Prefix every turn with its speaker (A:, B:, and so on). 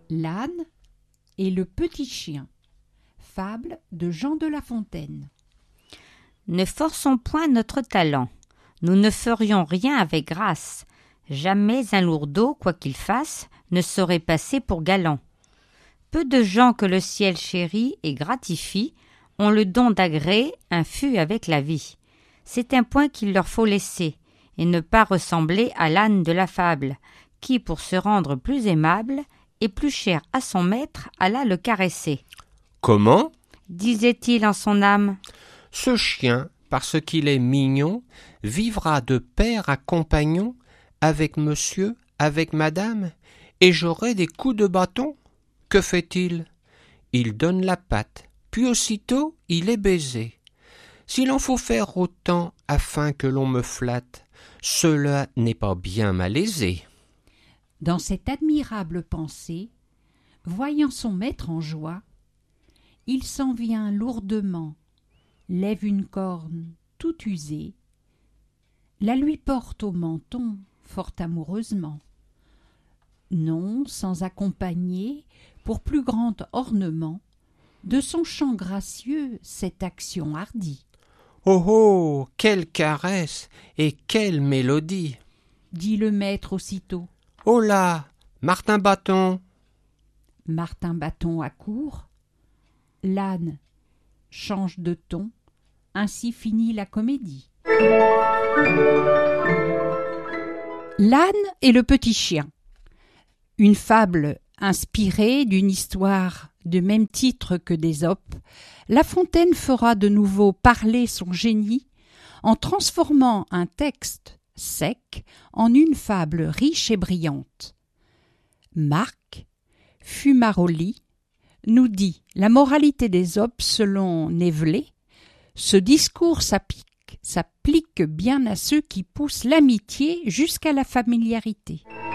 A: L'âne et le petit chien. Fable de Jean de La Fontaine.
B: Ne forçons point notre talent. Nous ne ferions rien avec grâce. Jamais un lourdeau, quoi qu'il fasse, ne saurait passer pour galant. Peu de gens que le ciel chérit et gratifie ont le don d'agréer un fût avec la vie. C'est un point qu'il leur faut laisser, et ne pas ressembler à l'âne de la fable, qui, pour se rendre plus aimable et plus cher à son maître, alla le caresser.
C: « Comment »
B: disait-il en son âme.
C: « Ce chien, parce qu'il est mignon, vivra de père à compagnon avec monsieur, avec madame, et j'aurai des coups de bâton. Que fait-il ? Il donne la patte, puis aussitôt il est baisé. S'il en faut faire autant afin que l'on me flatte, cela n'est pas bien malaisé. »
A: Dans cette admirable pensée, voyant son maître en joie, il s'en vient lourdement, lève une corne tout usée, la lui porte au menton fort amoureusement. Non sans accompagner, pour plus grand ornement, de son chant gracieux cette action hardie.
C: « Oh oh, quelle caresse et quelle mélodie !»
A: dit le maître aussitôt.
C: « Oh là, Martin Bâton !»
A: Martin Bâton accourt. L'âne change de ton, ainsi finit la comédie. L'âne et le petit chien. Une fable inspirée d'une histoire de même titre que d'Ésope, La Fontaine fera de nouveau parler son génie en transformant un texte sec en une fable riche et brillante. Marc Fumaroli nous dit la moralité d'Ésope selon Névelé. Ce discours s'applique bien à ceux qui poussent l'amitié jusqu'à la familiarité.